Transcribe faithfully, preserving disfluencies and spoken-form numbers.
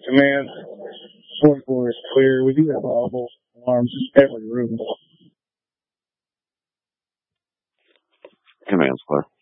Command, fourth floor is clear. We do have audible alarms in every room. Command's clear.